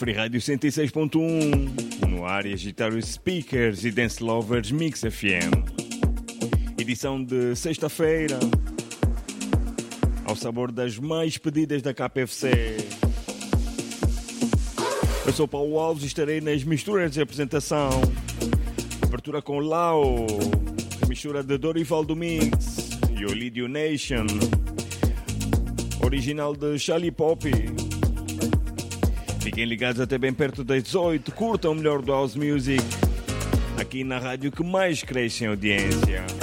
Free Rádio 106.1, no ar e agitar os speakers e dance lovers Mix FM. Edição de sexta-feira, ao sabor das mais pedidas da KPFC. Eu sou Paulo Alves e estarei nas misturas de apresentação. Abertura com Lau, mistura de Dorival do Mix e Olidio Nation, original de Charlie Poppy. Fiquem ligados até bem perto das 18, curtam o melhor do House Music, aqui na rádio que mais cresce em audiência.